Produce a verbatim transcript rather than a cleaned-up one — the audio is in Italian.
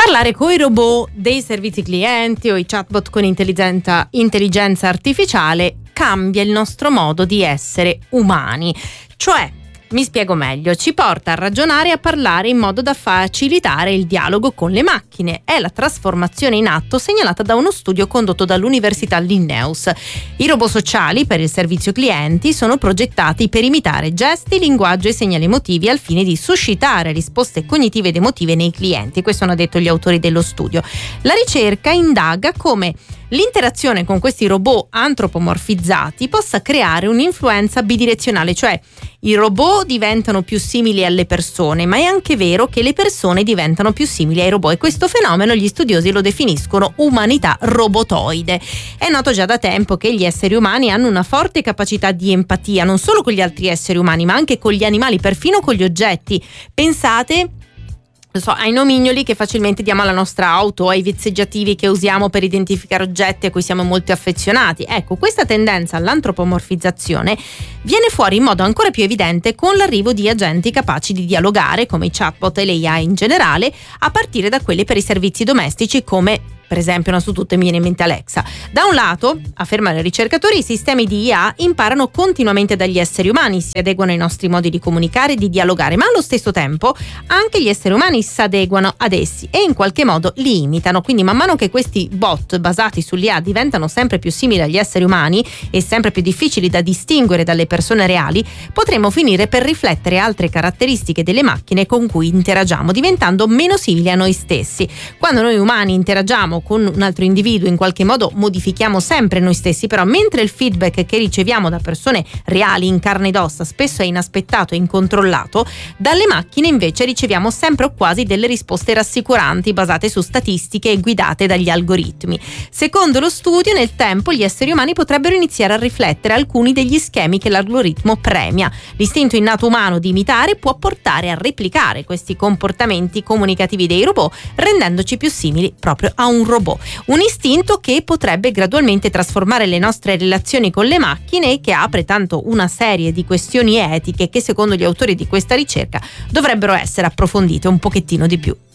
Parlare coi robot dei servizi clienti o i chatbot con intelligenza, intelligenza artificiale cambia il nostro modo di essere umani. Cioè, mi spiego meglio, ci porta a ragionare e a parlare in modo da facilitare il dialogo con le macchine. È la trasformazione in atto segnalata da uno studio condotto dall'Università Linnaeus. I robot sociali per il servizio clienti sono progettati per imitare gesti, linguaggio e segnali emotivi al fine di suscitare risposte cognitive ed emotive nei clienti. Questo hanno detto gli autori dello studio. La ricerca indaga come l'interazione con questi robot antropomorfizzati possa creare un'influenza bidirezionale, cioè i robot diventano più simili alle persone, ma è anche vero che le persone diventano più simili ai robot, e questo fenomeno gli studiosi lo definiscono umanità robotoide. È noto già da tempo che gli esseri umani hanno una forte capacità di empatia, non solo con gli altri esseri umani, ma anche con gli animali, perfino con gli oggetti. Pensate So, ai nomignoli che facilmente diamo alla nostra auto, ai vezzeggiativi che usiamo per identificare oggetti a cui siamo molto affezionati. Ecco, questa tendenza all'antropomorfizzazione viene fuori in modo ancora più evidente con l'arrivo di agenti capaci di dialogare, come i chatbot e le A I in generale, a partire da quelli per i servizi domestici come per esempio una su tutte mi viene in mente Alexa. Da un lato, affermano i ricercatori, i sistemi di I A imparano continuamente dagli esseri umani, si adeguano ai nostri modi di comunicare e di dialogare, ma allo stesso tempo anche gli esseri umani si adeguano ad essi e in qualche modo li imitano. Quindi man mano che questi bot basati sull'I A diventano sempre più simili agli esseri umani e sempre più difficili da distinguere dalle persone reali, potremo finire per riflettere altre caratteristiche delle macchine con cui interagiamo, diventando meno simili a noi stessi. Quando noi umani interagiamo con un altro individuo in qualche modo modifichiamo sempre noi stessi, però mentre il feedback che riceviamo da persone reali in carne ed ossa spesso è inaspettato e incontrollato, dalle macchine invece riceviamo sempre o quasi delle risposte rassicuranti basate su statistiche e guidate dagli algoritmi. Secondo lo studio, nel tempo gli esseri umani potrebbero iniziare a riflettere alcuni degli schemi che l'algoritmo premia. L'istinto innato umano di imitare può portare a replicare questi comportamenti comunicativi dei robot, rendendoci più simili proprio a un robot, un istinto che potrebbe gradualmente trasformare le nostre relazioni con le macchine e che apre tanto una serie di questioni etiche che secondo gli autori di questa ricerca dovrebbero essere approfondite un pochettino di più.